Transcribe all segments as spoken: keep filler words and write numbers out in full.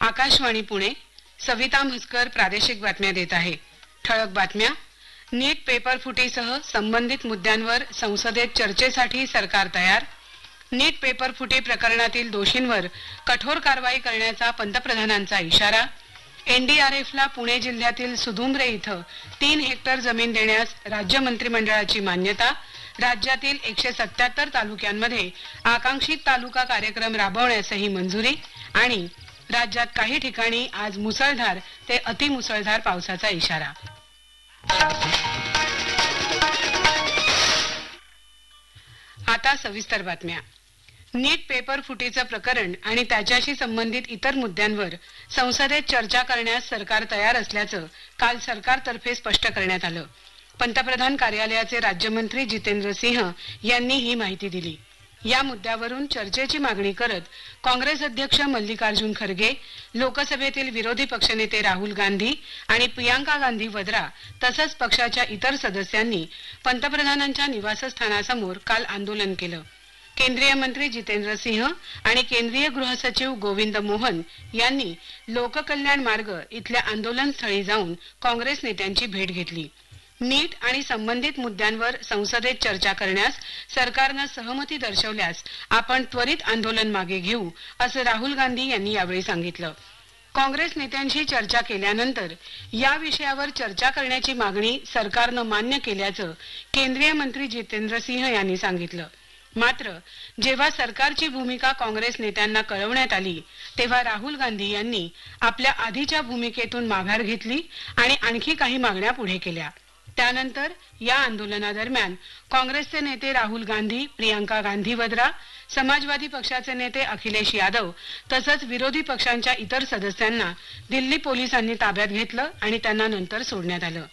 आकाशवाणी पुणे. सविता म्हसकर प्रादेशिक बातम्या देत आहे. ठळक बातम्या. नीट पेपर फुटीसह संबंधित मुद्द्यांवर संसदेत चर्चेसाठी सरकार तयार. नीट पेपर फुटी प्रकरणातील दोषींवर कठोर कारवाई करण्याचा पंतप्रधानांचा इशारा. एनडीआरएफला पुणे जिल्ह्यातील सुधुंब्रे इथं तीन हेक्टर जमीन देण्यास राज्य मंत्रिमंडळाची मान्यता. राज्यातील एकशे सत्याहत्तर तालुक्यांमध्ये आकांक्षित तालुका कार्यक्रम राबवण्यासही मंजुरी. आणि राज्यात काही ठिकाणी आज मुसळधार ते अतिमुसळधार पावसाचा इशारा. आता सविस्तर बातम्या. नीट पेपर फुटीचं प्रकरण आणि त्याच्याशी संबंधित इतर मुद्द्यांवर संसदेत चर्चा करण्यास सरकार तयार असल्याचं काल सरकारतर्फे स्पष्ट करण्यात आलं. पंतप्रधान कार्यालयाचे राज्यमंत्री जितेंद्र सिंह यांनी ही माहिती दिली. या मुद्द्यावरून चर्चेची मागणी करत काँग्रेस अध्यक्ष मल्लिकार्जुन खरगे, लोकसभेतील विरोधी पक्षनेते राहुल गांधी आणि प्रियांका गांधी वद्रा तसंच पक्षाच्या इतर सदस्यांनी पंतप्रधानांच्या निवासस्थानासमोर काल आंदोलन केलं. केंद्रीय मंत्री जितेंद्र सिंह आणि केंद्रीय गृह सचिव गोविंद मोहन यांनी लोककल्याण मार्ग इथल्या आंदोलनस्थळी जाऊन काँग्रेस नेत्यांची भेट घेतली. नीट आणि संबंधित मुद्द्यांवर संसदेत चर्चा करण्यास सरकारनं सहमती दर्शवल्यास आपण त्वरित आंदोलन मागे घेऊ असं राहुल गांधी यांनी यावेळी सांगितलं. काँग्रेस नेत्यांशी चर्चा केल्यानंतर या विषयावर चर्चा करण्याची मागणी सरकारनं मान्य केल्याचं केंद्रीय मंत्री जितेंद्र सिंह यांनी सांगितलं. मात्र जेव्हा सरकारची भूमिका काँग्रेस नेत्यांना कळवण्यात आली तेव्हा राहुल गांधी यांनी आपल्या आधीच्या भूमिकेतून माघार घेतली आणि आणखी काही मागण्या पुढे केल्या. त्यानंतर या आंदोलनादरम्यान काँग्रेसचे नेते राहुल गांधी, प्रियांका गांधी वद्रा, समाजवादी पक्षाचे नेते अखिलेश यादव तसंच विरोधी पक्षांच्या इतर सदस्यांना दिल्ली पोलिसांनी ताब्यात घेतलं आणि त्यांना नंतर सोडण्यात आलं.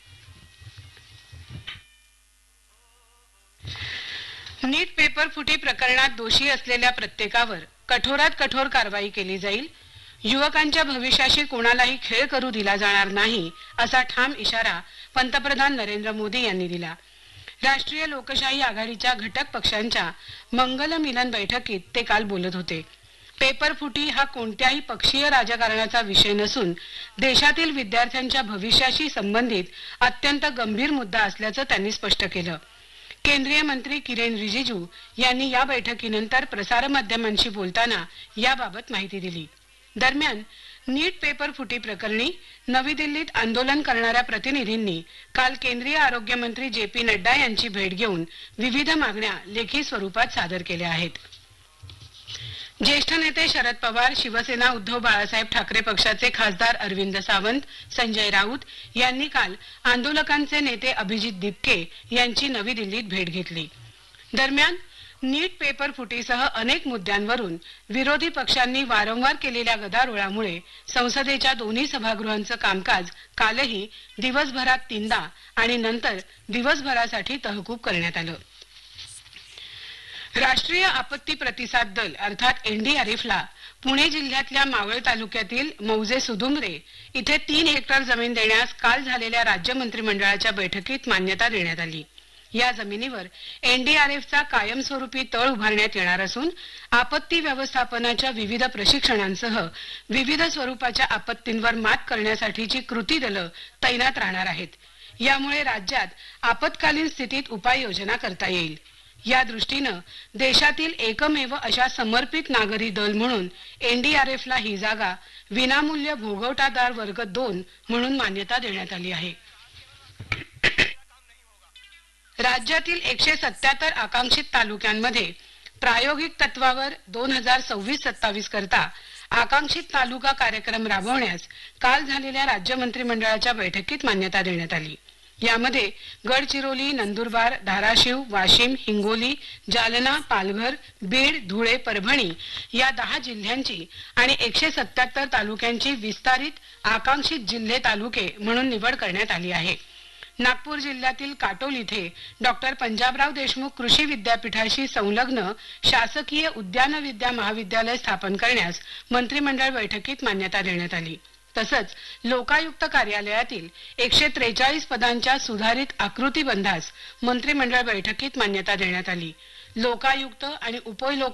नीट पेपर फुटी प्रकरणात दोषी असलेल्या प्रत्येकावर कठोरात कठोर कारवाई केली जाईल. युवकांच्या भविष्याशी कोणालाही खेळ करू दिला जाणार नाही असा ठाम इशारा पंतप्रधान नरेंद्र मोदी यांनी दिला. राष्ट्रीय लोकशाही आघाडीच्या घटक पक्षांच्या मंगल मिलन बैठकीत ते काल बोलत होते. पेपर फुटी हा कोणत्याही पक्षीय राजकारणाचा विषय नसून देशातील विद्यार्थ्यांच्या भविष्याशी संबंधित अत्यंत गंभीर मुद्दा असल्याचं त्यांनी स्पष्ट केलं. केंद्रीय मंत्री किरेन रिजिजू यांनी या बैठकीनंतर प्रसारमाध्यमांशी बोलताना याबाबत माहिती दिली. दरम्यान नीट पेपर फुटी प्रकरणी नवी दिल्लीत आंदोलन करणाऱ्या प्रतिनिधींनी काल केंद्रीय आरोग्य मंत्री जे पी नड्डा यांची भेट घेऊन विविध मागण्या लेखी स्वरूपात सादर केल्या आहेत. ज्येष्ठ नेते शरद पवार, शिवसेना उद्धव बाळासाहेब ठाकरे पक्षाचे खासदार अरविंद सावंत, संजय राऊत यांनी काल आंदोलकांचे नेते अभिजित दिपके यांची नवी दिल्लीत भेट घेतली. दरम्यान नीट पेपर फुटीसह अनेक मुद्द्यांवरून विरोधी पक्षांनी वारंवार केलेल्या गदारोळामुळे संसदेच्या दोन्ही सभागृहांचं कामकाज कालही दिवसभरात तीनदा आणि नंतर दिवसभरासाठी तहकूब करण्यात आलं. राष्ट्रीय आपत्ती प्रतिसाद दल अर्थात एनडीआरएफला पुणे जिल्ह्यातल्या मावळ तालुक्यातील मौजे सुधुंब्रे इथे तीन हेक्टर जमीन देण्यास काल झालेल्या राज्य मंत्रिमंडळाच्या बैठकीत मान्यता देण्यात आली. या जमिनीवर एनडीआरएफचा कायमस्वरूपी तळ उभारण्यात येणार असून आपत्ती व्यवस्थापनाच्या विविध प्रशिक्षणांसह विविध स्वरूपाच्या आपत्तींवर मात करण्यासाठीची कृती दलं तैनात राहणार आहेत. यामुळे राज्यात आपत्कालीन स्थितीत उपाययोजना करता येईल. या दृष्टीनं देशातील एकमेव अशा समर्पित नागरी दल म्हणून एनडीआरएफला ही जागा विनामूल्य भोगवटादार वर्ग दोन म्हणून मान्यता देण्यात आली आहे. राज्यातील एकशे सत्याहत्तर आकांक्षित तालुक्यांमध्ये प्रायोगिक तत्वावर दोन हजार सव्वीस सत्तावीस करता आकांक्षित तालुका कार्यक्रम राबवण्यास काल झालेल्या राज्य मंत्रिमंडळाच्या बैठकीत मान्यता देण्यात आली. यामध्ये गडचिरोली, नंदुरबार, धाराशिव, वाशिम, हिंगोली, जालना, पालघर, बीड, धुळे, परभणी या दहा जिल्ह्यांची आणि एकशे सत्याहत्तर तालुक्यांची विस्तारित आकांक्षित जिल्हे तालुके म्हणून निवड करण्यात आली आहे. नागपूर जिल्ह्यातील काटोल इथे डॉक्टर पंजाबराव देशमुख कृषी विद्यापीठाशी संलग्न शासकीय उद्यान विद्या महाविद्यालय स्थापन करण्यास मंत्रिमंडळ बैठकीत मान्यता देण्यात आली. तसंच लोकायुक्त कार्यालयातील एकशे त्रेचाळीस पदांच्या सुधारित आकृतीबंधास मंत्रिमंडळ बैठकीत मान्यता देण्यात आली. लोकायुक्त आणि उपलोक